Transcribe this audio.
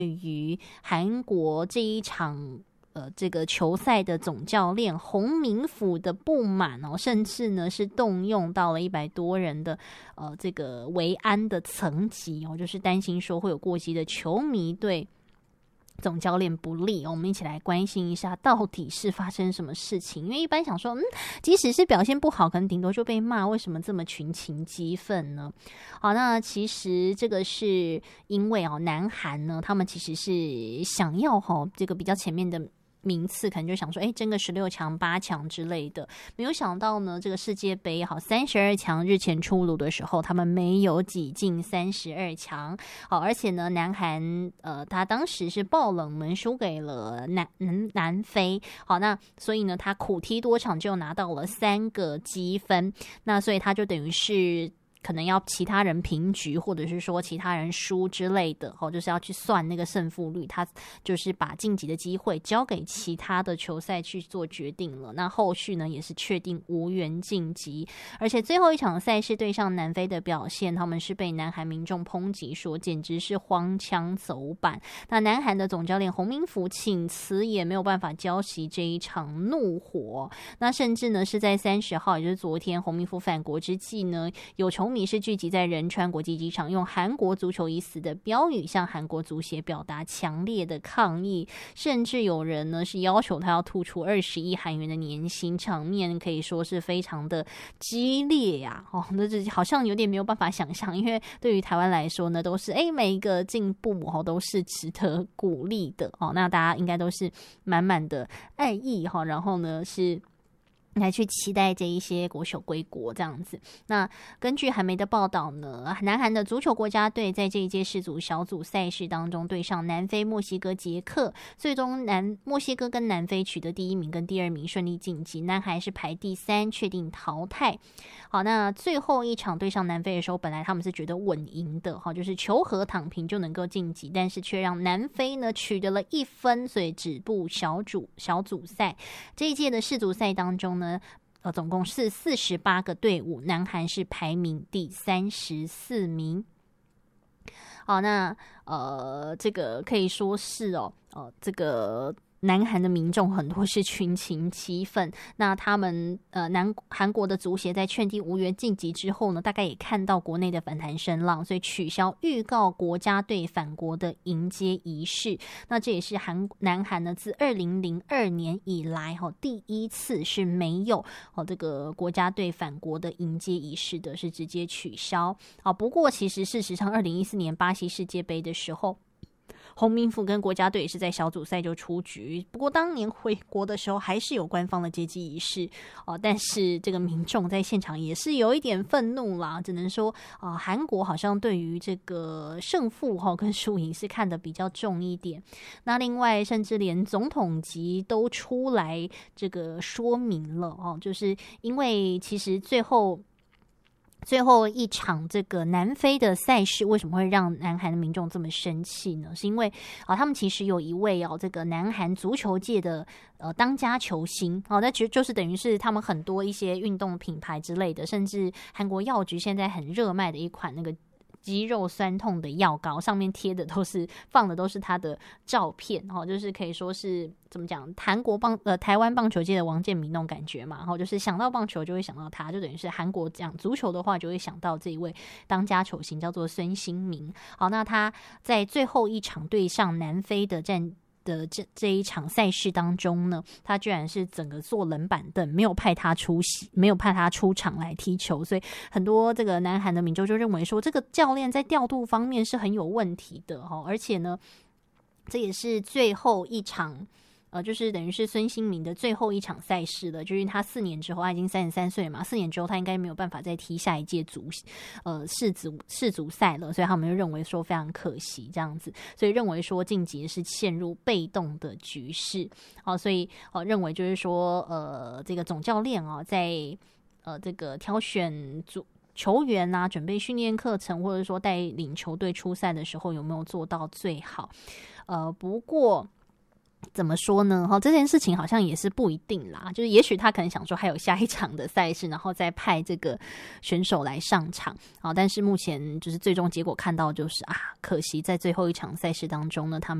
于韩国这一场这个球赛的总教练洪明甫的不满哦，甚至呢是动用到了100多人的这个维安的层级哦，就是担心说会有过激的球迷对总教练不利。我们一起来关心一下到底是发生什么事情，因为一般想说即使是表现不好，可能顶多就被骂，为什么这么群情激愤呢？好，那其实这个是因为南韩呢他们其实是想要这个比较前面的名次，可能就想说争个16强8强之类的，没有想到呢这个世界杯32强日前出炉的时候，他们没有挤进32强。好，而且呢南韩他当时是爆冷门输给了南非。好，那所以呢他苦踢多场就拿到了3个积分，那所以他就等于是可能要其他人平局，或者是说其他人输之类的，就是要去算那个胜负率，他就是把晋级的机会交给其他的球赛去做决定了。那后续呢也是确定无缘晋级，而且最后一场赛事对上南非的表现，他们是被南韩民众抨击说简直是荒腔走板。那南韩的总教练洪明甫请辞也没有办法浇熄这一场怒火，那甚至呢是在30号，也就是昨天洪明甫返国之际呢，有球迷是聚集在仁川国际机场，用韩国足球已死的标语向韩国足协表达强烈的抗议，甚至有人呢是要求他要吐出20亿韩元的年薪，场面可以说是非常的激烈呀。那这好像有点没有办法想象，因为对于台湾来说呢，都是每一个进步都是值得鼓励的那大家应该都是满满的爱意然后呢是来去期待这一些国手归国这样子。那根据韩媒的报道呢，南韩的足球国家队在这一届世足小组赛事当中对上南非、墨西哥、捷克，最终墨西哥跟南非取得第1名跟第2名顺利晋级，南韩是排第3确定淘汰。好，那最后一场对上南非的时候，本来他们是觉得稳赢的就是球和躺平就能够晋级，但是却让南非呢取得了1分，所以止步小组赛。这一届的世足赛当中呢总共是48个队伍，南韩是排名第34名。好，那这个可以说是这个南韩的民众很多是群情激愤，那他们韩国的足协在确定无缘晋级之后呢，大概也看到国内的反弹声浪，所以取消预告国家队返国的迎接仪式。那这也是南韩呢自2002年以来第一次是没有这个国家队返国的迎接仪式的，是直接取消。不过其实事实上2014年巴西世界杯的时候，洪明甫跟国家队也是在小组赛就出局，不过当年回国的时候还是有官方的接机仪式但是这个民众在现场也是有一点愤怒啦，只能说韩国好像对于这个胜负跟输赢是看得比较重一点。那另外甚至连总统级都出来这个说明了就是因为其实最后一场这个南非的赛事为什么会让南韩的民众这么生气呢？是因为他们其实有一位这个南韩足球界的当家球星那就是等于是他们很多一些运动品牌之类的，甚至韩国药局现在很热卖的一款那个肌肉酸痛的药膏，上面放的都是他的照片就是可以说是怎么讲，台湾棒球界的王建民那种感觉嘛就是想到棒球就会想到他，就等于是韩国讲足球的话就会想到这一位当家球星叫做孙兴民。好，那他在最后一场对上南非的这一场赛事当中呢，他居然是整个坐冷板凳，没有派他出场来踢球，所以很多这个南韩的民众就认为说，这个教练在调度方面是很有问题的而且呢，这也是最后一场。就是等于是孙兴民的最后一场赛事了，就是他4年之后，他已经33岁嘛，4年之后他应该没有办法再踢下一届世足赛了，所以他们就认为说非常可惜这样子，所以认为说晋级是陷入被动的局势所以认为就是说这个总教练在这个挑选球员啊，准备训练课程，或者说带领球队出赛的时候有没有做到最好不过怎么说呢？这件事情好像也是不一定啦，就是也许他可能想说还有下一场的赛事，然后再派这个选手来上场但是目前就是最终结果看到就是可惜在最后一场赛事当中呢，他们